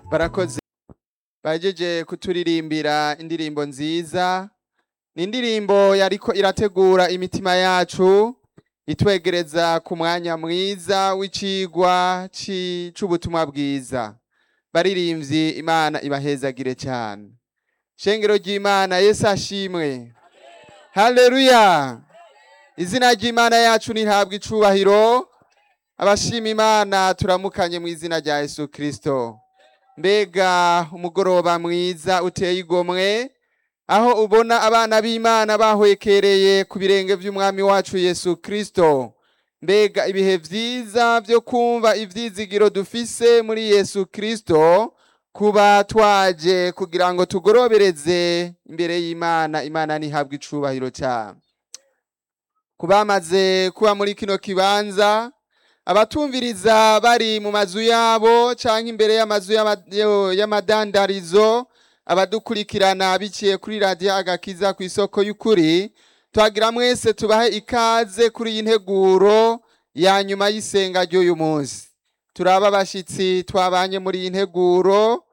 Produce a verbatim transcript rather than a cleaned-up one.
barakoze bajeje kuturirimbira indirimbo nziza. Ni indirimbo yariko irategura imitima yacu itwegereza ku mwanya mwiza w'icigwa c'ubutumwa bwiza. Baririmbyi Imana ibahezagire cyane. Shengero ry'Imana Yesu ashimwe. Haleluya. Izina ry'Imana yacu nihabwa icubahiro. Abashima Imana turamukanye mu izina rya Yesu Kristo. Mbega umugoroba mwiza uteye igomwe, aho ubona abana b'Imana bahwekereye ku birenge by'umwami wacu Yesu Kristo. Mbega ibihe vyiza byo kumva ivyizigiro dufise muri Yesu Kristo, kuba twaje kugira ngo tugorobereze imbere y'Imana. Imana nihabwa icubahiro cyane. Kubamaze kuba muri kino kibanza, abatumviriza bari mu mazu yabo canke imbere y'amazu y'amadandarizo, abadukurikirana biciye kuri radio Agakiza ku isoko y'ukuri, twagira mwese tubahe ikaze kuri iyi nteguro ya nyuma y'isenga ry'uyu munsi. Turaba abashitsi twabanye muri iyi nteguro,